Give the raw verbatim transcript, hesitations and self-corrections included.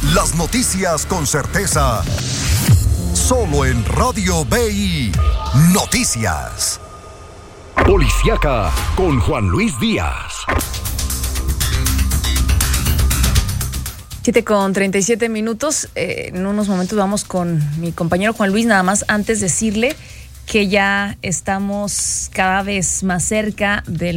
Las noticias con certeza. Solo en Radio B I Noticias. Policiaca con Juan Luis Díaz. siete con treinta y siete minutos. Eh, en unos momentos vamos con mi compañero Juan Luis. Nada más antes decirle que ya estamos cada vez más cerca del